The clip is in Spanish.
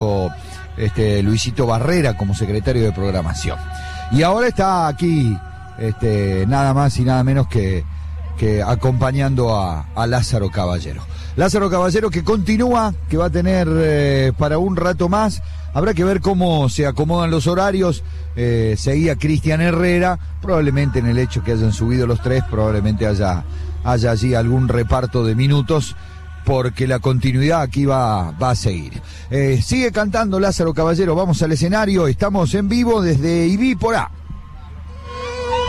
Luisito Barrera como secretario de programación. Y ahora está aquí nada más y nada menos que acompañando a Lázaro Caballero. Lázaro Caballero que continúa, que va a tener para un rato más. Habrá que ver cómo se acomodan los horarios. Seguía Cristian Herrera, probablemente en el hecho que hayan subido los tres, probablemente haya allí algún reparto de minutos, porque la continuidad aquí va a seguir. Sigue cantando Lázaro Caballero, vamos al escenario, estamos en vivo desde Ibí por A.